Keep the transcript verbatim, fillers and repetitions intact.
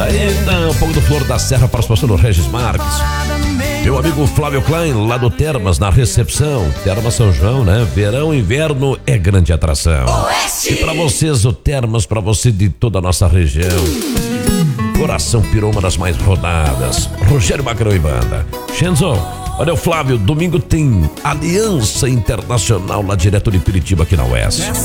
Eita, um pouco do Flor da Serra para o pastor Regis Marques. Meu amigo Flávio Klein, lá do Termas, na recepção. Termas São João, né? Verão e inverno é grande atração. Oeste. E para vocês, o Termas, para você de toda a nossa região. Coração pirou uma das mais rodadas. Rogério Macrão e Banda. Shenzo, olha o Flávio, domingo tem Aliança Internacional lá direto de Piritiba aqui na Oeste.